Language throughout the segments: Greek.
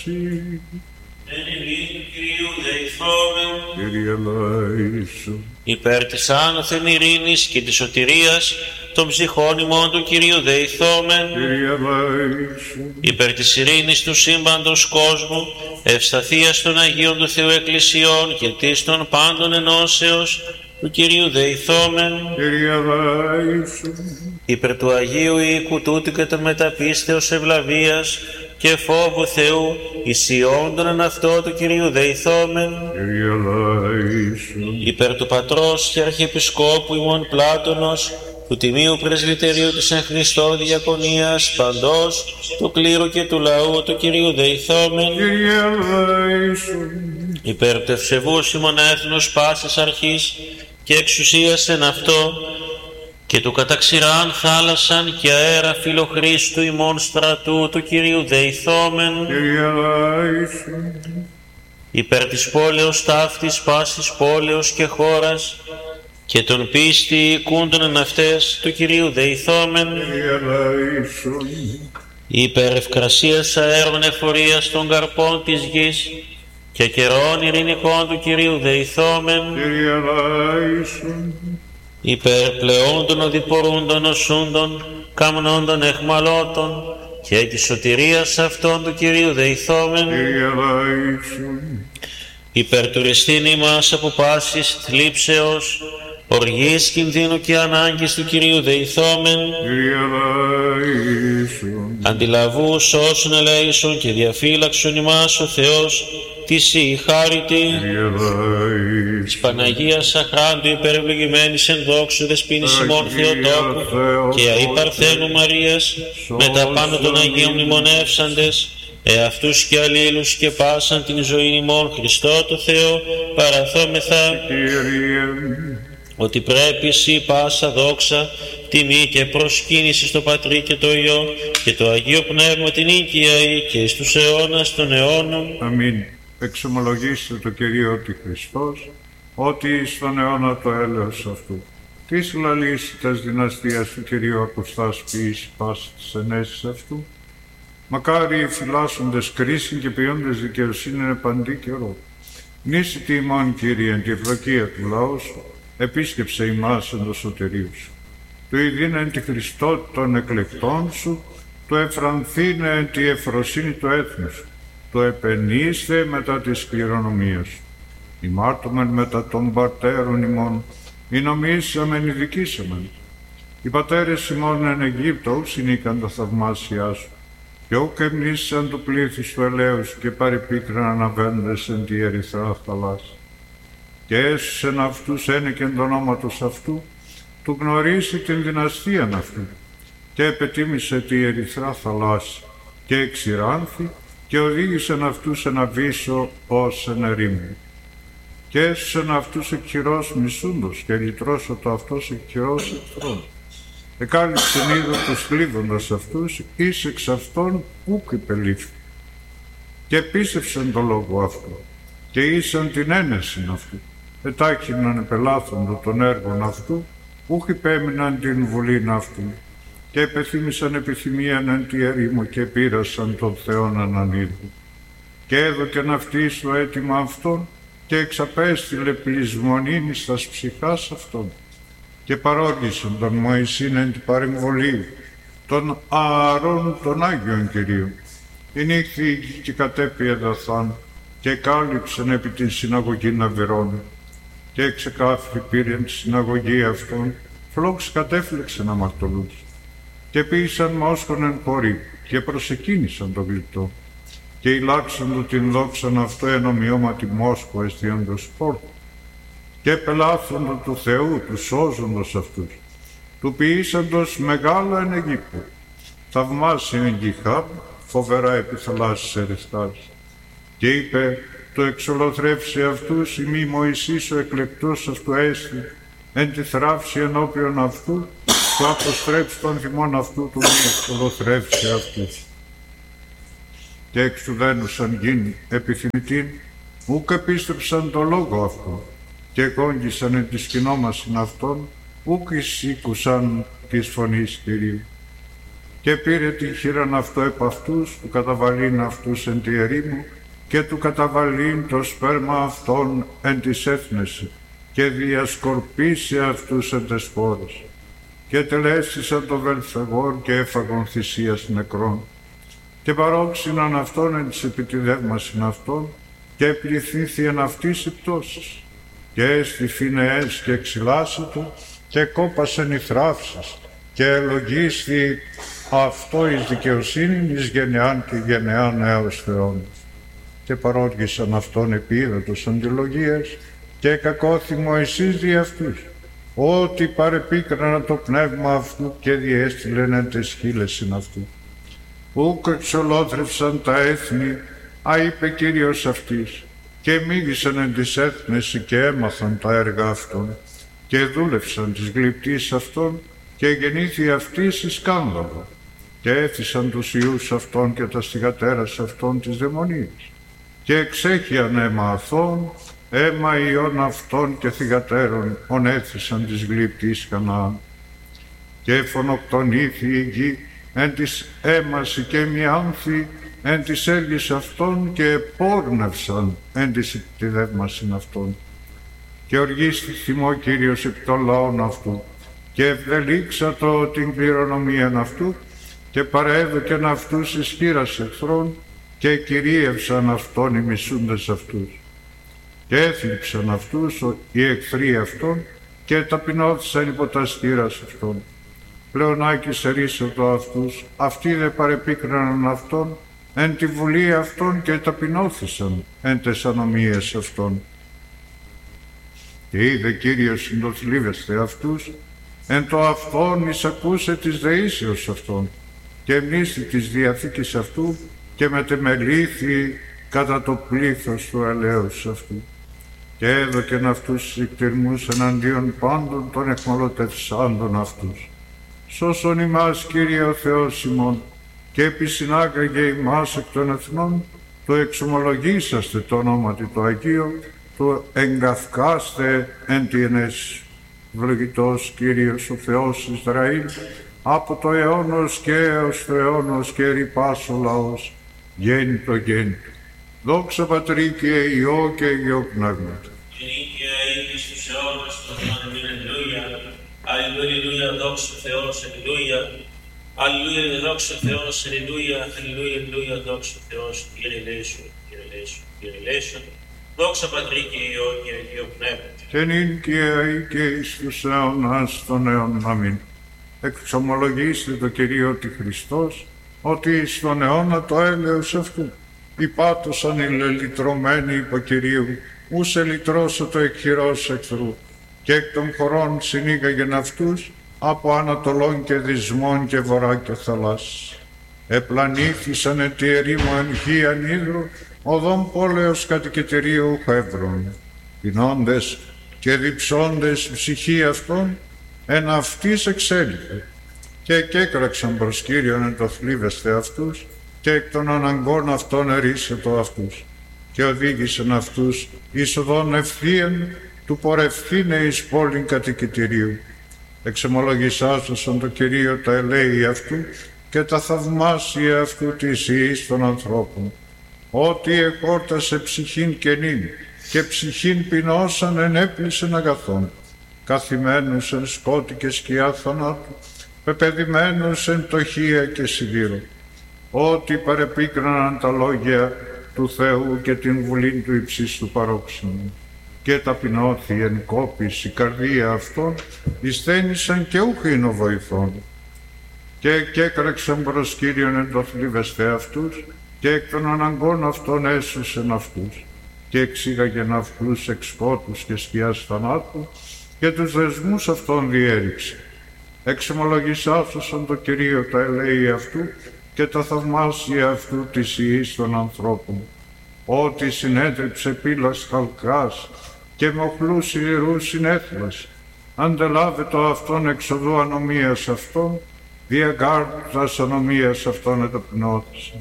εσύ. Εν ημί του Κυρίου δεηθόμεν. Κύριε ελέησον. Υπέρ της άνωθεν ειρήνης και της σωτηρίας των ψυχών ημών του Κυρίου δεηθόμεν. Κύριε ελέησον. Υπέρ της ειρήνης του σύμπαντος κόσμου, ευσταθίας των Αγίων του Θεού Εκκλησιών και της των πάντων ενώσεως του Κυρίου δεηθόμεν. Κύριε ελέησον. Υπέρ του Αγίου οίκου τούτου και των μεταπίστεως ευλαβίας και φόβου Θεού, ισιόντων εν αυτό του Κυρίου δεηθόμεν. Κύριε ελέησον. Υπέρ του Πατρός και Αρχιεπισκόπου ημών Πλάτωνος, του Τιμίου Πρεσβυτερίου της εν Χριστώ Διακονίας, παντός του κλήρου και του λαού του Κυρίου δεηθόμεν. Κύριε ελέησον. Υπέρ του ευσεβούς ημών έθνους πάσης αρχής και εξουσίας εν αυτό, και του καταξηράν θάλασσαν και αέρα φιλοχρίστου ημών στρατού του Κυρίου δεηθόμεν. Κύριε ελέησον. Υπέρ της πόλεως ταύτης πάσης πόλεως και χώρας και των πίστη οικούντων εν αυτές του Κυρίου δεηθόμεν. Κύριε ελέησον. Υπέρ ευκρασίας αέρων εφορίας των καρπών της γης και καιρών ειρηνικών του Κυρίου δεηθόμεν. Κύριε ελέησον. Υπέρ πλεόντων οδηπορούντων οσούντων, καμνόντων εχμαλώτων και της σωτηρίας αυτών του Κυρίου δεηθόμεν. Κύριε ελέησον. Υπέρ τουριστήν ημάς από πάσης θλίψεως, οργής, κινδύνου και ανάγκης του Κυρίου δεηθόμεν. Κύριε ελέησον. Αντιλαβούς όσων ελέησον και διαφύλαξον ημάς ο Θεός της η χάριτη. Κύριε ελέησον. Της Παναγίας Αχράντου υπερευλογημένης εν δόξου δεσποίνης ημών Θεοτόκου και αη Παρθένου Μαρίας, με τα πάνω των Αγίων μνημονεύσαντες, εαυτούς και αλλήλους και πάσαν την ζωή ημών Χριστό το Θεό παραθόμεθα, Κύριε. ότι πρέπει εσύ πάσα δόξα, τιμή και προσκύνηση στο Πατρί και το Υιό και το Αγίο Πνεύμα την οίκια και εις τους αιώνας των αιώνων. Αμήν. Εξομολογήστε το Κυρίο ότι Χριστός, ότι στον αιώνα το έλεος αυτού. Τις λαλήσιτες δυναστείας του Κυρίου ακουστάς ποιήσει πάση της ενέσεις αυτού. Μακάρι οι φυλάσσοντες κρίση και ποιόντες δικαιοσύνη είναι παντή καιρό. Νήσιτη ημών, Κύριε, εν τη ευδοκία του λαού σου, επίσκεψε ημάς εν το σωτηρίου σου. Του ειδίνε εν τη Χριστό των εκλεκτών σου, του εφρανθήνε εν τη εφροσύνη του έθνους σου, το επενείστε μετά της κληρονομίας σου. Ημάρτωμεν μετά των πατέρων ημών, ή νομίσαμεν ειδικήσαμεν. Οι πατέρες ημών εν Αιγύπτο συνήκαν τα θαυμάσια σου, και ούκ εμνήσαν το πλήθος του ελέους και παρεπίκραν αναβαίνοντες εν τη ερυθρά θαλάσσια. Και έσουσεν αυτούς ένεκεν το ονόματος αυτού, του γνωρίσει την δυναστείαν αυτού, και επετίμησε τη ερυθρά θαλάσσια, και εξηράνθη, και οδήγησεν αυτούς εν αβύσσο ως εν ερήμου. Και έσουσεν αυτούς εκ χειρός μισούντος, και λυτρώσω το αυτός εκ χειρός εχθρών. Εκάλυψεν είδω τους κλείβοντας αυτούς, εις εξ αυτών ούκ υπελήφθη. Και πίστευσαν το λόγο αυτού, και ήσαν την ένεση αυτού. Ετάχυναν επελάθοντο των έργων αυτού, ούκ υπέμειναν την βουλήν αυτού. Και επεθύμησαν επιθυμίαν εν τη ερήμο και πήρασαν τον Θεόν ανανίδου. Και έδωκεν αυτοί στο αίτημα αυτών, και εξαπέστειλε πλεισμονήν εις τας ψυχάς αυτών. Και παρόργησαν τον Μωυσήν εν την παρεμβολή των Ααρών των Άγιων Κυρίων. Η νύχθη και κατέπιε δαθάν, και κάλυψαν επί την συναγωγή Αβυρών. Και εξεκάφη πήρεν τη συναγωγή αυτών, φλόξ κατέφλεξαν αμαρτωλούς. Και ποίησαν μόσχον εν χωρί, και προσεκίνησαν το γλυπτό. Και ηλάξαντο την δόξαν αυτό εν ομοιώματι μόσχο εστιαντος πόρτου. Και πελάθοντο του Θεού, του σώζοντος αυτούς, του ποιήσαντος μεγάλα εν Αιγύπτου, θαυμάσια εν Γιχάπ, φοβερά επί θαλάσσης ερεστάς. Και είπε, το εξολοθρεύσει αυτούς, ημί Μωυσής ο εκλεκτός σας του έστη, εν τη θράψη ενώπιον αυτού, το αποστρέψει των θυμών αυτού του μη εξολοθρεύσει αυτούς. Και εξουδένουσαν γίνει επιθυμητήν, ούκ επίστεψαν το λόγο αυτού, και κόγγισαν εν τη σκηνόμασιν αυτών, ούκ εισήκουσαν της φωνής Κυρίου. και πήρε την χείραν αυτό επ' αυτούς, του καταβαλήν αυτούς εν τη ερήμου, και του καταβαλήν το σπέρμα αυτών εν της έθνεση, και διασκορπίσε αυτούς εν τες χώρες. Και τελέστησαν το Βελθεγόρ και έφαγον θυσίας νεκρών. Και παρόξυναν αυτόν εν της επιτιδεύμασιν αυτών, και πληθήθη εν αυτής η πτώσης. Και έστι φινεές και εξυλάσσετο, και κόπασεν οι θράψεις, και ελογίσθη αυτό εις δικαιοσύνην εις γενεάν και γενεάν έως Θεόν. Και παρόργησαν αυτόν επίδοτος αντιλογίας, και κακόθη Μωυσής δι' αυτούς, ότι παρεπίκρανα το πνεύμα αυτού και διέστειλεν εν τες χείλεσιν αυτού. Ούκ εξολόθρευσαν τα έθνη, είπε Κύριος αυτής, και μίγησαν εν της έθνεση και έμαθαν τα έργα αυτών, και δούλευσαν της γλυπτής αυτών, και γεννήθη αυτής εις σκάνδαλο, και έθισαν τους ιούς αυτών και τα στιγατέρας αυτών της δαιμονίας, και εξέχιαν αίμα αθώων, αίμα ιών αυτών και θυγατέρων, ονέθισαν της γλυπτής Χαναάν. Και φωνοκτονήθη η γη εν της έμαση και μιάνθη εν της έργης αυτών, και επόρνευσαν εν της επιτιδεύμασιν αυτών. Και οργίστη θυμό Κύριος επί των λαών αυτού, και ευδελίξατο την κληρονομίαν αυτού, και παρέδωκεν αυτούς εις χείρας εχθρών, και κυρίευσαν αυτόν οι μισούντες αυτούς. Και έθλιψαν αυτούς οι εχθροί αυτών, και ταπεινώθησαν υπό τα στήρας αυτών. Πλεονάκης ερίσσατο αυτούς, αυτοί δε παρεπίκραναν αυτόν, εν τη βουλή αυτών, και ταπεινώθησαν εν τες ανομίες αυτών. Και είδε Κύριος συντοθλίβεσθε αυτούς, εν το αυτόν εισακούσε της δεήσεως αυτών, και μνήστη της διαθήκης αυτού, και μετεμελήθη κατά το πλήθος του ελέους αυτού. Και έδωκεν αυτούς εκτιρμούς εναντίον πάντων των εχμαλωτευσάντων αυτούς. Σώσον ημάς, Κύριε ο Θεός ημών, και επισυνάγαγε ημάς εκ των εθνών, το εξομολογήσαστε το ονόματι το Αγίο, το εγκαυκάστε εν τη ενέσου. Ευλογητός Κύριος ο Θεός Ισραήλ, από το αιώνος και έως το αιώνος και ρυπάς ο λαός, γέννητο γέννητο. Δόξα Πατρί και Υιό και Υιό Πνεύματο. Νίκαια εις τους αιώνας των αιώνων, αλληλούια. Αλληλούια, δόξα Θεός, αλληλούια. Αλληλούια, δόξα Θεός, αλληλούια. Αλληλούια, δόξα Θεός, Κύριε ελέησον, Κύριε ελέησον, Κύριε ελέησον. Δόξα Πατρί και Υιό και Υιό Πνεύματο. Και νυν και αεί και εις τους αιώνας των αιώνων. Αμήν. Εξομολογήστε το Κυρίο τη Χριστός, ότι εις τον αιώνα το έλεος αυτού. Υπάτωσαν οι λελυτρωμένοι υπό Κυρίου, ους ελυτρώσω το εκχειρός εχθρού, και εκ των χωρών συνήγαγεν αυτούς, από ανατολών και δυσμών και βορρά και θαλάσσης. Επλανήθησαν εν τη ερήμο εν γη ανίδρου, οδόν πόλεως κατοικητηρίου Χεύρων. Πεινώντες και διψώντες ψυχή αυτών, εν αυτής εξέλιχε, και εκέκραξαν προς Κύριον εν το θλίβεσθε αυτούς, και εκ των αναγκών αυτών ερίσσετο αυτούς, και οδήγησαν αυτούς εις οδόν ευθύεν του πορευθύνε εις πόλην κατοικητηρίου. Εξομολογησάσωσαν το Κυρίο τα ελέη αυτού και τα θαυμάσια αυτού της ιής των ανθρώπων, ότι εκόρτασε ψυχήν κενήν και ψυχήν πεινώσαν ενέπλησεν αγαθών, καθημένους εν σκότη και σκιά θανάτου, πεπαιδημένους εν πτωχία και σιδήρο, ότι παρεπίκραναν τα λόγια του Θεού και την βουλήν του υψίστου παρόξενου, και ταπεινώθη εν κόπης η καρδία αυτών, εισθένησαν και ούχιν ο βοηθών, και έκραξαν προς Κύριον εν το θλίβεσθε αυτούς, και εκ των αναγκών αυτών έσωσεν αυτούς, και εξήγαγεν αυτούς εξ σκότους και σκιάς θανάτου, και τους δεσμούς αυτών διέριξε. Εξομολογησάσωσαν το Κυρίο τα ελέη αυτού και τα θαυμάσια αυτού της ιής των ανθρώπων, ότι συνέτριψε πύλας χαλκάς και μοχλούς ιερούς συνέθλας, αντελάβετο αυτόν εξοδού ανομίας αυτών, διαγκάρτας ανομίας αυτών εταπεινώθησαν.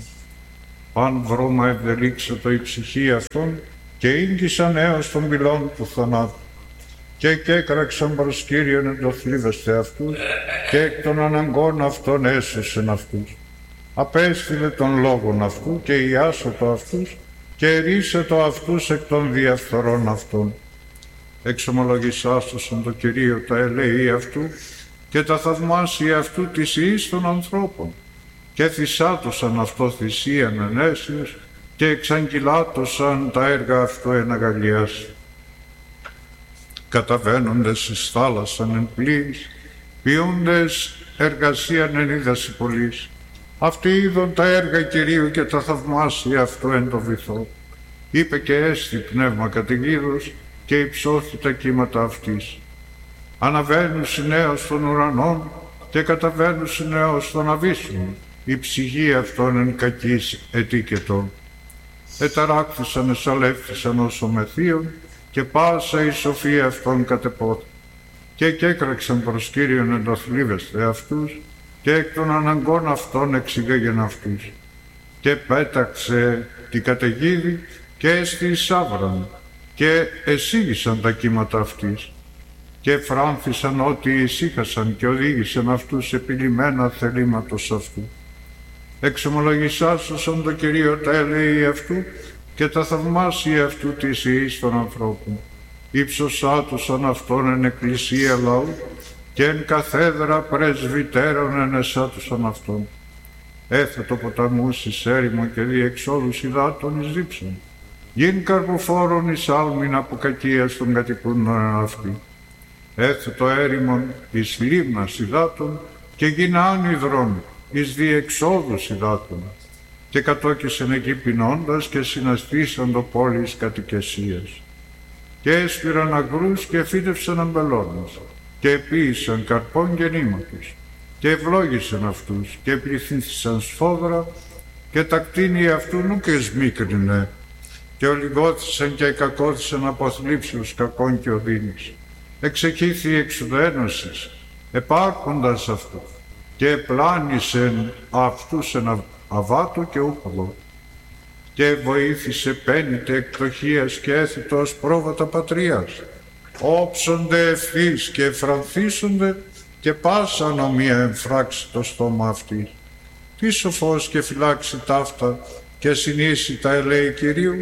Παν βρώμα ευδελίξατο η ψυχή αυτών, και ήγγισαν έως των πυλών του θανάτου. και έκραξαν προς Κύριον εν το θλίβεστε αυτούς, και εκ των αναγκών αυτών έσωσεν αυτούς. Απέστειλε των λόγων αυτού και ιάσωτο αυτούς, και ερίσετο αυτούς εκ των διαφθορών αυτών. Εξομολογησάστοσαν το Κυρίο τα ελεή αυτού και τα θαυμάσια αυτού της ιής των ανθρώπων, και θυσάτωσαν αυτό θυσίαν ενέσιος, και εξαγγυλάτωσαν τα έργα αυτού εν αγαλιάς. Καταβαίνοντες εις θάλασσαν εν πλοίης, ποιούντες εργασίαν εν είδαση πολλής. Αυτοί είδον τα έργα Κυρίου και τα θαυμάσια αυτού εν το βυθό. Είπε και έστι πνεύμα καταιγίδος, και υψώθη τα κύματα αυτής. Αναβαίνουν συνέως των ουρανών, και καταβαίνουν συνέως των αβύσσων, η ψυχή αυτών εν κακής ετίκετων. Εταράκθησαν, εσαλεύθησαν ως ομεθείων, και πάσα η σοφία αυτών κατεπόθη. Και έκραξαν προς Κύριον εν το θλίβεστε αυτούς, και εκ των αναγκών αυτών εξηγέγεν αυτούς. Και πέταξε την καταιγίδη, και έστι σάβραν, και εσήγησαν τα κύματα αυτής. Και φράνθησαν ότι ησύχασαν, και οδήγησαν αυτούς επιλυμμένα θελήματος αυτού. Εξομολογησάσωσαν το Κυρίο τα ελεή αυτού, και τα θαυμάσια αυτού της ιής των ανθρώπων. Ήψωσάτωσαν αυτόν εν εκκλησία λαού, και εν καθέδρα πρεσβυτέρων ενεσάτωσαν αυτόν. Έθετο ποταμούς εις έρημο, και διεξόδους υδάτων εις δίψων. Γιν καρποφόρων εις άλμην από κακίας των κατοικούντων αυτή. Έθετο έρημον εις λίμνας υδάτων, και γιν άνυδρον εις διεξόδους υδάτων. Και κατόκισεν εκεί πεινώντας, και συναστήσαν το πόλης κατοικεσίας. Και έσπηραν αγρούς, και φύτευσαν αμπελώνες, και επίησαν καρπών γεννήματος, και ευλόγησαν αυτούς, και πληθύνθησαν σφόδρα, και τα κτίνη αυτού νουκ εσμίκρινε, και ολιγώθησαν και εκακώθησαν από θλίψεως κακών και οδύνης. Εξεκήθη εξουδένωσης, επάρχοντας αυτού, και επλάνησεν αυτούς εν αβάτο και ούπαλο, και βοήθησε πένητε εκτοχίας και έθιτος πρόβατα πατρίας. Όψονται ευθύς και εφρανθίσονται, και πάσα νομία εμφράξει το στόμα αυτής. Τι σοφός και φυλάξει ταύτα, και συνήσει τα ελέη Κυρίου,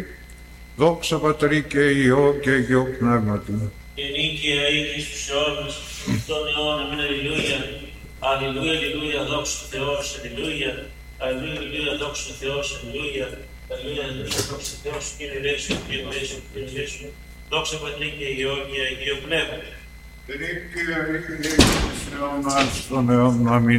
δόξα Πατρί και Υιό και Αγιό Πνεύματι. Και νίκαια οίκη στους αιώνες, των αιώνων, αμήν, αλληλούια. Αλληλούια, αλληλούια, δόξα του Θεός, αλληλούια. Αλληλούια, αλληλούια, δόξα του Θεός, αλληλούια. Αλληλούια, δόξα του Θεός, Κύριε Ρέσου, Κύριε Ρέσου, Κύριε Ρέσου. Δόξα Πατρί και Υιό και Αγιό Πνεύματι. Νίκαια οίκη στους αιώνας των αιώνων, αμήν.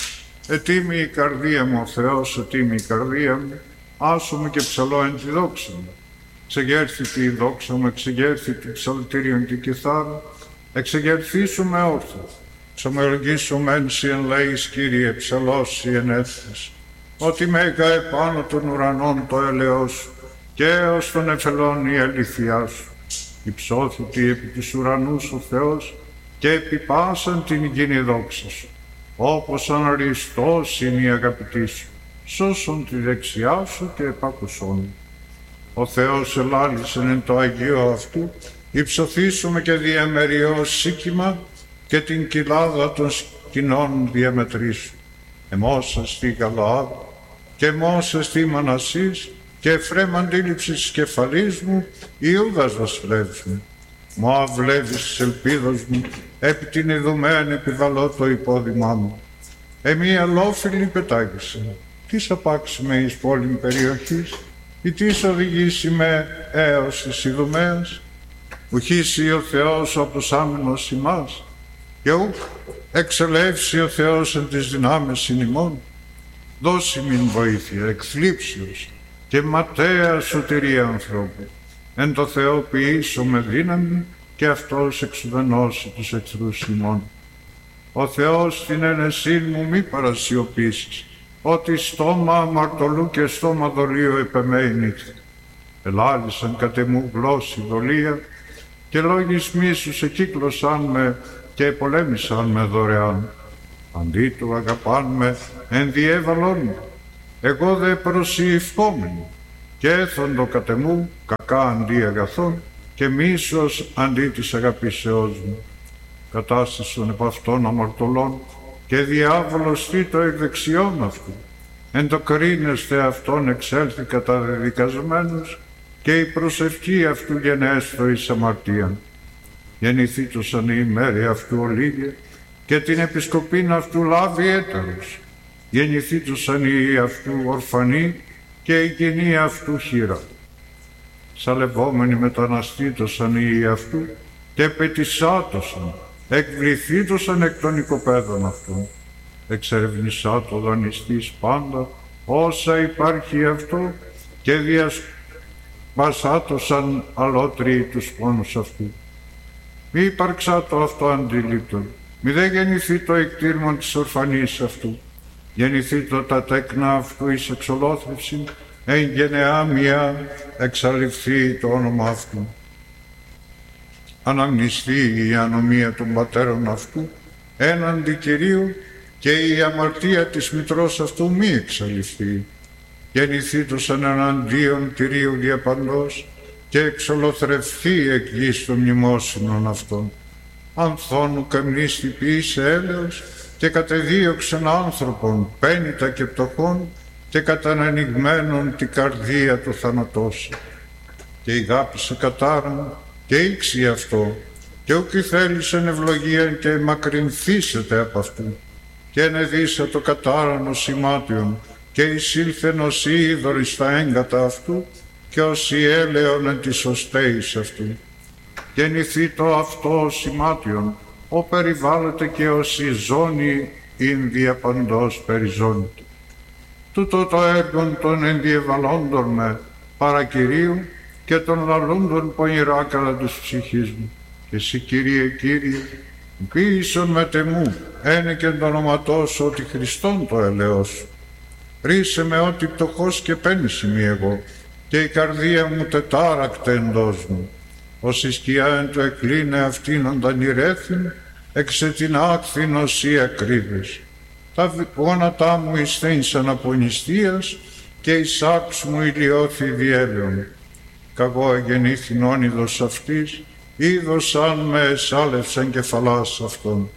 Ετοίμη η καρδία μου, ο Θεός, ετοίμη η καρδία μου, άσου μου και ψαλώ εν τη δόξα μου. Εξεγέρθητη η δόξα μου, εξεγέρθητη ψαλτήριον και κιθάρα, εξεγερθήσουμε όρθος. Ξομολογήσουμε εν σοι εν λαείς, Κύριε, ψαλώσει εν έθνες. Ότι μέγα επάνω των ουρανών το έλεος σου, και ως των εφελών η αλήθειά σου. Υψώθητη επί της ουρανούς ο Θεός, και επί πάσαν την γήνη δόξα σου. Όπως αναριστός είναι η αγαπητή σου, σώσον τη δεξιά σου και επάκουσον. Ο Θεός ελάλησεν εν το Αγίο αυτού, υψωθήσουμε και διαμεριώς σύκημα, και την κοιλάδα των σκηνών διαμετρήσου. Εμόσα στη Γαλαάδ, και εμόσα στη Μανασής, και Εφραίμ αντίληψη της κεφαλής μου, Ιούδας βασιλεύς μου. Μου αυλεύεις της ελπίδος μου, επί την ειδουμένη επιβαλώ το υπόδειμά μου. Εμεί αλόφιλη πετάγησε, τις απάξουμε εις πόλην περιοχής, ή τις οδηγήσει με έως της Ιδουμαίας, ουχήσει ο Θεός ο αποσάμενος ημάς, και ουκ εξελεύσει ο Θεός εν της δυνάμεις ημών. Δώσει μην βοήθεια εκθλίψεως και ματέα σωτηρία ανθρώπου. Εν το Θεό ποιήσω με δύναμη, και αυτός εξουδενώσει τους εχθρούς ημών. Ο Θεός την ένεσήν μου μη παρασιωπήσεις, ότι στόμα αμαρτωλού και στόμα δολίου επεμέει νύχτα. Ελάλησαν κατ' εμού γλώσση δολία, και λόγεις μίσους εκύκλωσαν με και πολέμησαν με δωρεάν. Αντί του αγαπάν με ενδιέβαλον μου, εγώ δε προσυευκόμενο, και έθοντο κατ' εμού κακά αντί αγαθών, και μίσος αντί της αγαπήσεώς μου. Κατάστησον επ' αυτών αμαρτωλών και διάβολος θήτω εκ δεξιών αυτού. Εν το κρίνεστε αυτόν εξέλθει κατά δεδικασμένους και η προσευχή αυτού γενέσθω εις αμαρτίαν. Γεννηθήτωσαν η ημέρη αυτού ολίγε και την επισκοπήν αυτού λάβει έτερος. Γεννηθήτωσαν οι αυτού ορφανοί και η κοινή αυτού χείρα. Σαλευόμενοι μεταναστήτωσαν οι αυτού και πετισάτωσαν, εκβληθήτωσαν εκ των οικοπαίδων αυτού. Εξερευνησά το δανειστής πάντα όσα υπάρχει αυτό και διασπασάτωσαν αλότριοι τους πόνους αυτού. Μη υπάρξά το αυτό αντιλήπτον, μη δε γεννηθεί το εκτήρμον της ορφανής αυτού. Γεννηθεί το τα τέκνα αυτού εις εξολόθρευση, εν γενεά μία εξαλειφθεί το όνομα αυτού. Αναμνηστεί η ανομία των πατέρων αυτού έναντι Κυρίου και η αμαρτία της μητρός αυτού μη εξαλειφθεί. Γεννηθήτωσαν εναντίον Κυρίου διαπαντός και εξολοθρευθεί εκ γης των μνημόσυνων αυτών. Ανθώνου καμνίστη ποιήσε έλεος και κατεδίωξεν άνθρωπον πένητα και πτωχών και κατανανοιγμένον την καρδία του θανατώσει. Και ηγάπησε κατάραν και ήξι αυτό και ούκη θέλησεν ευλογίαν και μακρυνθήσετε από αυτού. Και ενεδίσα το κατάραν ως σημάτιον και εισήλθεν ως είδωρ εις τα έγκατα αυτού και ως η έλεον εν της οστέης αυτού. Γεννηθεί το αυτό ως σημάτιον, ο περιβάλλεται και ως η ζώνη ειν διαπαντός περιζώνεται. Τούτο το έργον των ενδιεβαλλόντων με παρακυρίου και των λαλούντων πονηρά κατά τους ψυχής μου. Και εσύ Κύριε, Κύριε, ποιήσον με τεμού, ένε και το ονοματός ότι Χριστόν το ελεός σου. Ρίσε με ότι πτωχός και πένηση μη εγώ, και η καρδία μου τετάρακτε εντός μου. Ως η σκιά εν το εκλίνε αυτήν οντανηρέθην, εξε την άκθην οσία κρύβες. Τα γόνατά μου εισθένησαν από νηστείας και η σάξ μου ηλιώθη διέλεον. Καγώ εγεννήθην όνειδος αυτής, είδος αν με εσάλευσαν κεφαλάς αυτών.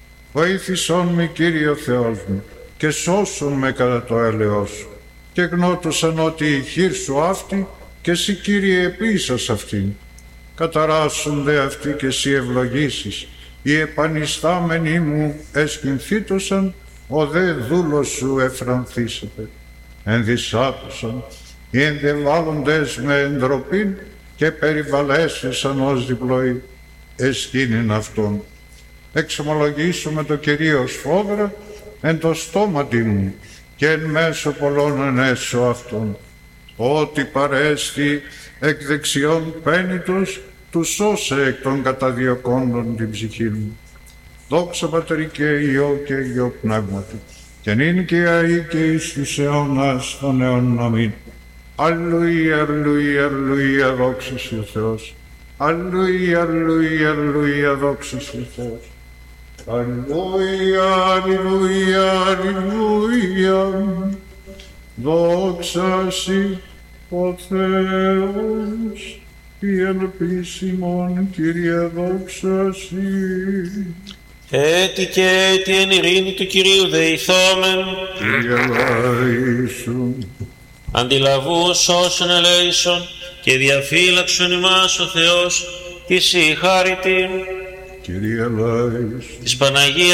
Βοήθησόν με Κύριε Θεός μου και σώσον με κατά το έλεος σου. Και γνώτωσαν ότι η χείρ σου αυτή και εσύ Κύριε επίσας αυτήν. Καταράσουν δε αυτοί και εσύ ευλογήσεις. Οι επανιστάμενοι μου εσκυνθήτωσαν, ο δε δούλος σου εφρανθήσεται. Ενδυσάτωσαν οι ενδεβάλλοντες με εντροπήν και περιβαλέσσεσαν ως διπλοή. Εσκήνην αυτόν. Εξομολογήσω με το Κυρίω σφόδρα εν το στόματι μου και εν μέσω πολλών ενέσω αυτόν. Ότι παρέστη εκ δεξιών πένητος, του σώσε εκ των καταδιωκόντων την ψυχή μου. Δόξα Πατρί και Υιό και Υιό Πνεύματι, και νυν και αεί και εις τους αιώνας των αιώνων. Αμήν. Αλληλούια, αλληλούια, αλληλούια, δόξα σου ο Θεός. Αλληλούια, αλληλούια, αλληλούια, δόξα σου ο Θεός. Αλληλούια, αλληλούια, αλληλούια, δόξα σου ο Θεός. Η ελπίσιμον, Κύριε, δόξα σου. Έτη και έτη εν ειρήνη του Κυρίου δεηθόμεν. Κύριε λαίσου. Αντιλαβού όσων ελέησον και διαφύλαξον ημάς ο Θεός, της η χάριτην Κύριε λαίσου. της Παναγίας